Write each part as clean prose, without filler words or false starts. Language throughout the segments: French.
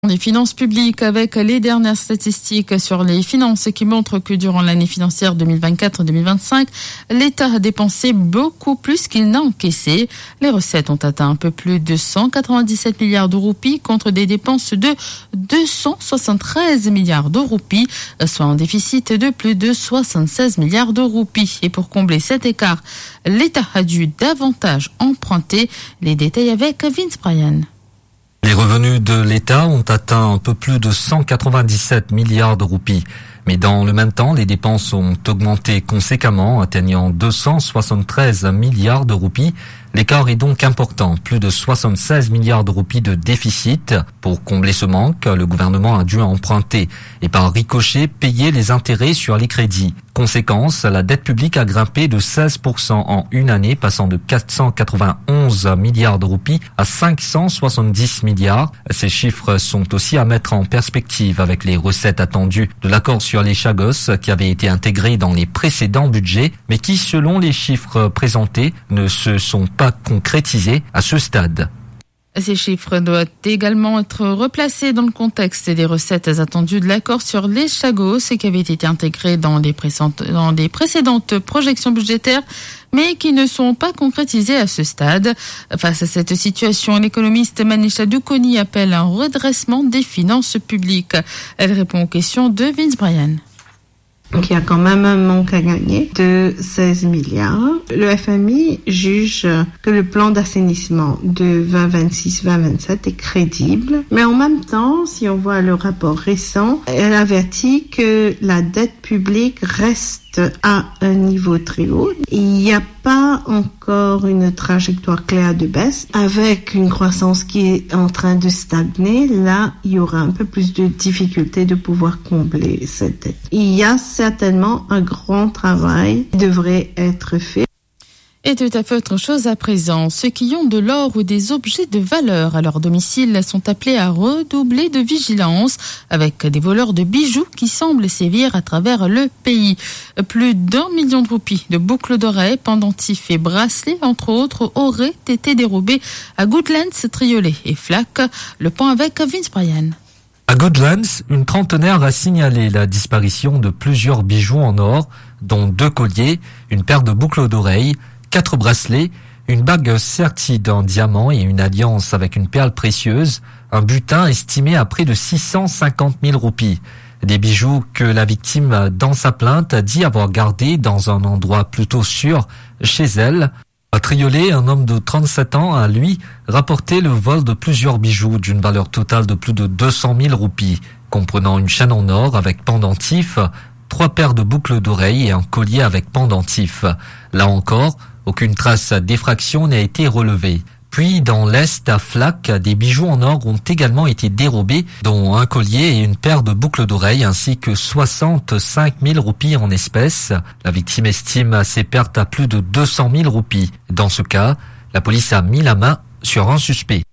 Les finances publiques avec les dernières statistiques sur les finances qui montrent que durant l'année financière 2024-2025, l'État a dépensé beaucoup plus qu'il n'a encaissé. Les recettes ont atteint un peu plus de 197 milliards de roupies contre des dépenses de 273 milliards de roupies, soit un déficit de plus de 76 milliards de roupies. Et pour combler cet écart, l'État a dû davantage emprunter. Les détails avec Vince Bryan. Les revenus de l'État ont atteint un peu plus de 197 milliards de roupies. Mais dans le même temps, les dépenses ont augmenté conséquemment, atteignant 273 milliards de roupies. L'écart est donc important, plus de 76 milliards de roupies de déficit. Pour combler ce manque, le gouvernement a dû emprunter et par ricochet payer les intérêts sur les crédits. Conséquence, la dette publique a grimpé de 16% en une année, passant de 491 milliards de roupies à 570 milliards. Ces chiffres sont aussi à mettre en perspective avec les recettes attendues de l'accord sur les Chagos qui avait été intégré dans les précédents budgets, mais qui, selon les chiffres présentés, ne se sont pas concrétisés à ce stade. Ces chiffres doivent également être replacés dans le contexte des recettes attendues de l'accord sur les Chagos qui avaient été intégrés dans des précédentes projections budgétaires, mais qui ne sont pas concrétisées à ce stade. Face à cette situation, l'économiste Manisha Dukoni appelle un redressement des finances publiques. Elle répond aux questions de Vince Bryan. Donc il y a quand même un manque à gagner de 16 milliards. Le FMI juge que le plan d'assainissement de 2026-2027 est crédible. Mais en même temps, si on voit le rapport récent, elle avertit que la dette publique reste à un niveau très haut. Il n'y a pas encore une trajectoire claire de baisse. Avec une croissance qui est en train de stagner, là, il y aura un peu plus de difficultés de pouvoir combler cette dette. Il y a certainement un grand travail qui devrait être fait. Et tout à fait autre chose à présent. Ceux qui ont de l'or ou des objets de valeur à leur domicile sont appelés à redoubler de vigilance avec des voleurs de bijoux qui semblent sévir à travers le pays. Plus d'1 million de roupies de boucles d'oreilles, pendentifs et bracelets, entre autres, auraient été dérobés à Goodlands, Triolet et Flac. Le point avec Vince Bryan. À Goodlands, une trentenaire a signalé la disparition de plusieurs bijoux en or, dont 2 colliers, une paire de boucles d'oreilles, 4 bracelets, une bague sertie d'un diamant et une alliance avec une perle précieuse, un butin estimé à près de 650 000 roupies. Des bijoux que la victime, dans sa plainte, dit avoir gardés dans un endroit plutôt sûr chez elle. À Triolet, un homme de 37 ans a, lui, rapporté le vol de plusieurs bijoux d'une valeur totale de plus de 200 000 roupies, comprenant une chaîne en or avec pendentif, 3 paires de boucles d'oreilles et un collier avec pendentif. Là encore, aucune trace d'effraction n'a été relevée. Puis, dans l'Est, à Flac, des bijoux en or ont également été dérobés, dont un collier et une paire de boucles d'oreilles, ainsi que 65 000 roupies en espèces. La victime estime ses pertes à plus de 200 000 roupies. Dans ce cas, la police a mis la main sur un suspect.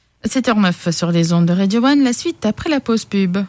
7h09 sur les ondes de Radio One, la suite après la pause pub.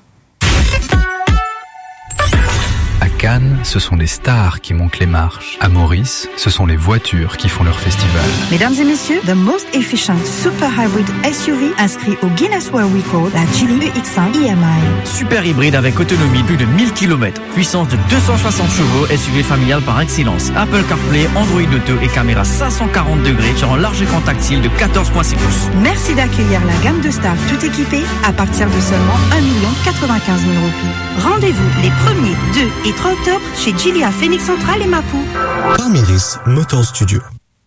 À Cannes, ce sont les stars qui montent les marches. À Maurice, ce sont les voitures qui font leur festival. Mesdames et messieurs, the most efficient super hybrid SUV inscrit au Guinness World Record, la Geely EX5 EMI. Super hybride avec autonomie de plus de 1000 km, puissance de 260 chevaux, SUV familial par excellence. Apple CarPlay, Android Auto et caméra 540 degrés sur un large écran tactile de 14,6 pouces. Merci d'accueillir la gamme de stars tout équipée à partir de seulement 1 95 000 roupies. Rendez-vous les 1er, 2 et 3 octobre chez Geely à Phoenix Central et Mapou. Parmiris Motor Studio.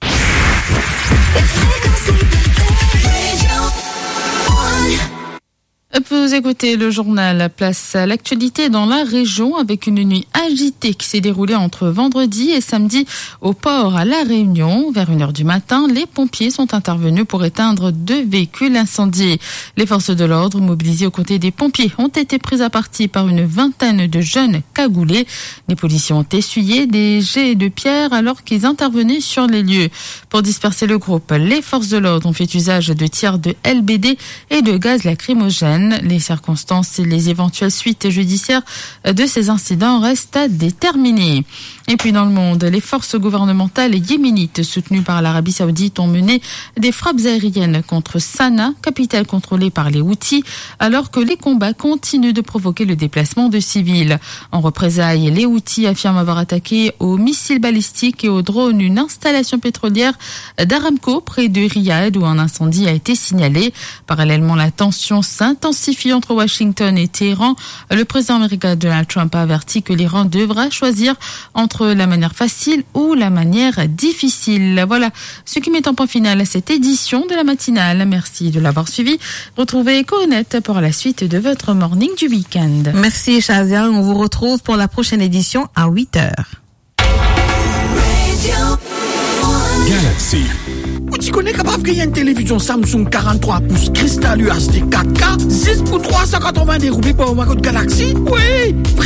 Vous écoutez le journal Place à l'actualité dans la région avec une nuit agitée qui s'est déroulée entre vendredi et samedi au port à La Réunion. Vers 1h du matin, les pompiers sont intervenus pour éteindre 2 véhicules incendiés. Les forces de l'ordre mobilisées aux côtés des pompiers ont été prises à partie par une vingtaine de jeunes cagoulés. Les policiers ont essuyé des jets de pierre alors qu'ils intervenaient sur les lieux. Pour disperser le groupe, les forces de l'ordre ont fait usage de tirs de LBD et de gaz lacrymogène. Les circonstances et les éventuelles suites judiciaires de ces incidents restent à déterminer. Et puis dans le monde, les forces gouvernementales yéménites soutenues par l'Arabie Saoudite ont mené des frappes aériennes contre Sanaa, capitale contrôlée par les Houthis, alors que les combats continuent de provoquer le déplacement de civils. En représailles, les Houthis affirment avoir attaqué aux missiles balistiques et aux drones une installation pétrolière d'Aramco près de Riyad où un incendie a été signalé. Parallèlement, la tension s'intensifie entre Washington et Téhéran. Le président américain Donald Trump a averti que l'Iran devra choisir entre la manière facile ou la manière difficile. Voilà ce qui met un point final à cette édition de la matinale. Merci de l'avoir suivi. Retrouvez Corinette pour la suite de votre morning du week-end. Merci Shazia. On vous retrouve pour la prochaine édition à 8h. Galaxy. Tu connais capable qu'il y a une télévision Samsung 43 pouces Crystal UHD 4K 6 pour 380 roupies pour un Galaxy? Oui!